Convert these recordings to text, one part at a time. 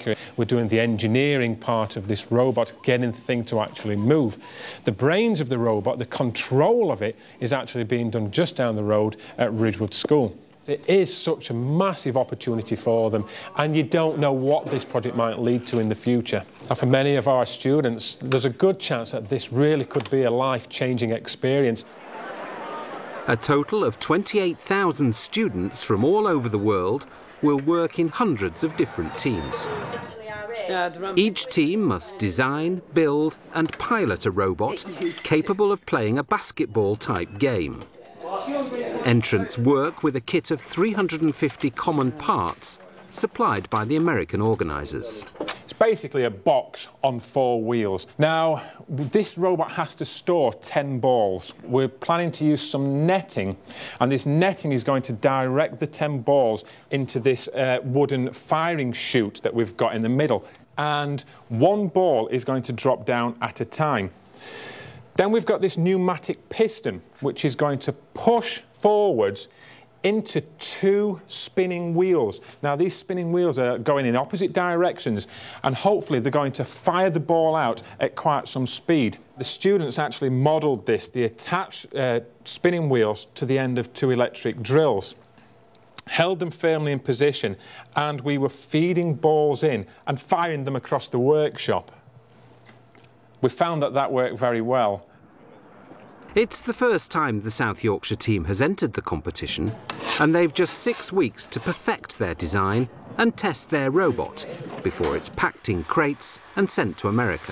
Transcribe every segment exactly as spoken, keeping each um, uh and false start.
Mercury. We're doing the engineering part of this robot, getting the thing to actually move. The brains of the robot, the control of it, is actually being done just down the road at Ridgewood School. It is such a massive opportunity for them, and you don't know what this project might lead to in the future. And for many of our students, there's a good chance that this really could be a life-changing experience. A total of twenty-eight thousand students from all over the world will work in hundreds of different teams. Each team must design, build and pilot a robot capable of playing a basketball-type game. Entrants work with a kit of three hundred fifty common parts supplied by the American organisers. It's basically a box on four wheels. Now, this robot has to store ten balls. We're planning to use some netting, and this netting is going to direct the ten balls into this uh, wooden firing chute that we've got in the middle. And one ball is going to drop down at a time. Then we've got this pneumatic piston, which is going to push forwards into two spinning wheels. Now, these spinning wheels are going in opposite directions, and hopefully they're going to fire the ball out at quite some speed. The students actually modelled this. They attached uh, spinning wheels to the end of two electric drills, held them firmly in position, and we were feeding balls in and firing them across the workshop. We found that that worked very well. It's the first time the South Yorkshire team has entered the competition, and they've just six weeks to perfect their design and test their robot before it's packed in crates and sent to America.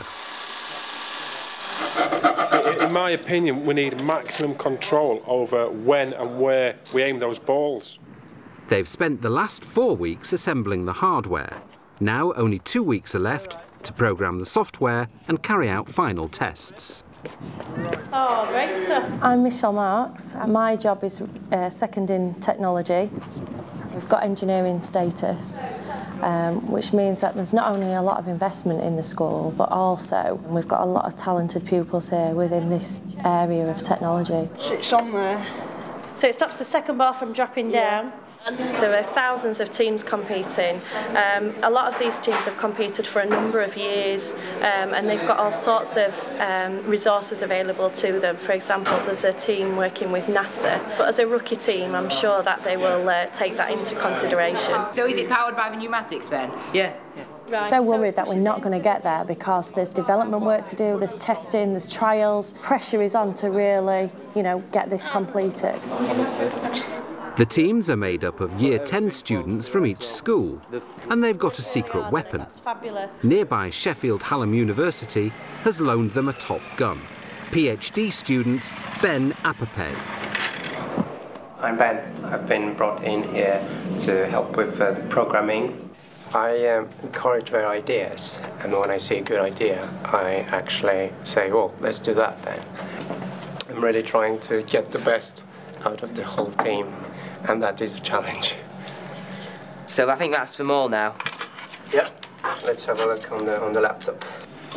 So, in my opinion, we need maximum control over when and where we aim those balls. They've spent the last four weeks assembling the hardware. Now only two weeks are left to programme the software and carry out final tests. Oh, great stuff. I'm Michelle Marks. My job is uh, second in technology. We've got engineering status, um, which means that there's not only a lot of investment in the school, but also we've got a lot of talented pupils here within this area of technology. It's on there. So it stops the second ball from dropping down. There are thousands of teams competing. Um, a lot of these teams have competed for a number of years, um, and they've got all sorts of um, resources available to them. For example, there's a team working with NASA, but as a rookie team, I'm sure that they will uh, take that into consideration. So is it powered by the pneumatics then? Yeah. yeah. Right. So worried that we're not going to get there because there's development work to do, there's testing, there's trials. Pressure is on to really, you know, get this completed. The teams are made up of Year ten students from each school, and they've got a secret weapon. That's fabulous. Nearby Sheffield Hallam University has loaned them a Top Gun. PhD student Ben Apapay. I'm Ben. I've been brought in here to help with uh, the programming. I um, encourage their ideas, and when I see a good idea, I actually say, well, let's do that then. I'm really trying to get the best out of the whole team, and that is a challenge. So I think that's them all now. Yep. Let's have a look on the on the laptop.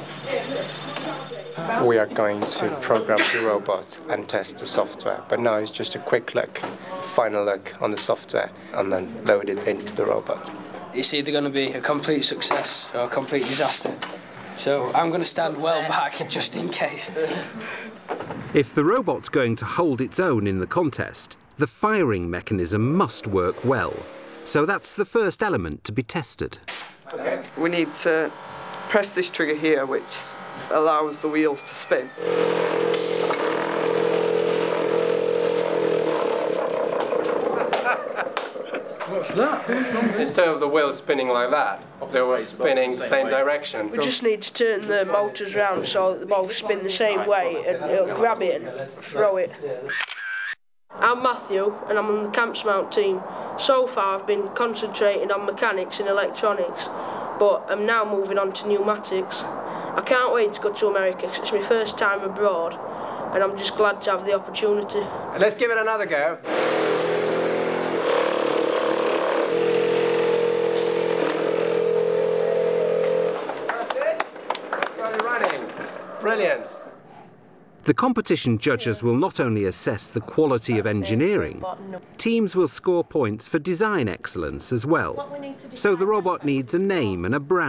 We are going to program the robot and test the software, but now it's just a quick look, final look on the software, and then load it into the robot. It's either going to be a complete success or a complete disaster. So I'm going to stand well back just in case. If the robot's going to hold its own in the contest, the firing mechanism must work well. So that's the first element to be tested. Okay. We need to press this trigger here, which allows the wheels to spin. What's that? Instead of the wheels spinning like that, they were spinning the same direction. We just need to turn the motors around so that they both spin the same way, and it'll grab it and throw it. I'm Matthew, and I'm on the Camps Mount team. So far I've been concentrating on mechanics and electronics, but I'm now moving on to pneumatics. I can't wait to go to America because it's my first time abroad, and I'm just glad to have the opportunity. Let's give it another go. Brilliant. The competition judges will not only assess the quality of engineering, teams will score points for design excellence as well. So the robot needs a name and a brand.